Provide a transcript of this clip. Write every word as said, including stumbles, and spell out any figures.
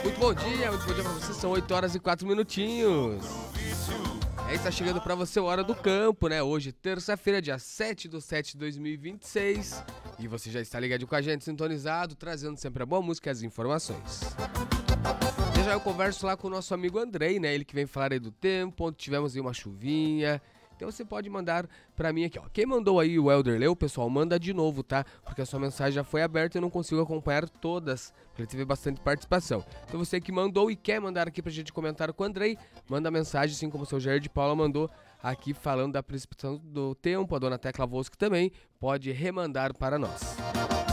Muito bom dia, muito bom dia pra você, são oito horas e quatro minutinhos. Aí tá chegando pra você o Hora do Campo, né? Hoje, terça-feira, dia sete de setembro de dois mil e vinte e seis. E você já está ligado com a gente, sintonizado, trazendo sempre a boa música e as informações. Já já eu converso lá com o nosso amigo Andrei, né? Ele que vem falar aí do tempo, onde tivemos aí uma chuvinha. Então você pode mandar pra mim aqui, ó. Quem mandou aí o Elder Leu, pessoal, manda de novo, tá? Porque a sua mensagem já foi aberta e eu não consigo acompanhar todas, porque ele teve bastante participação. Então você que mandou e quer mandar aqui pra gente comentar com o Andrei, manda mensagem, assim como o seu Jair de Paula mandou aqui falando da precipitação do tempo. A dona Tecla Vosco também pode remandar para nós.